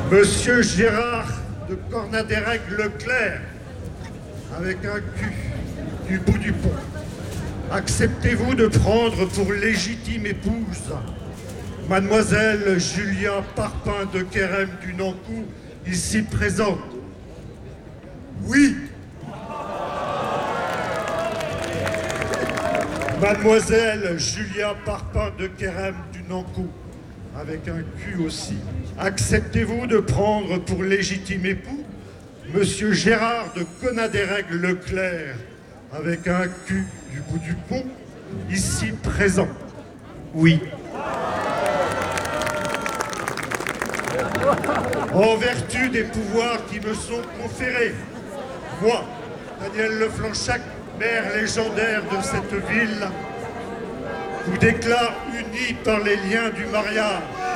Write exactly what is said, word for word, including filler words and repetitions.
Monsieur Gérard de Cornadérec-Leclerc, avec un cul du bout du pont, acceptez-vous de prendre pour légitime épouse Mademoiselle Julia Parpin de Kérem du Nankou, ici présente? Oui. Mademoiselle Julia Parpin de Kérem du Nankou, avec un cul aussi, acceptez-vous de prendre pour légitime époux Monsieur Gérard de Cornadérec-Leclerc, avec un cul du bout du pont, ici présent? Oui. En vertu des pouvoirs qui me sont conférés, moi, Daniel Leflanchac, maire légendaire de cette ville, vous déclare unis par les liens du mariage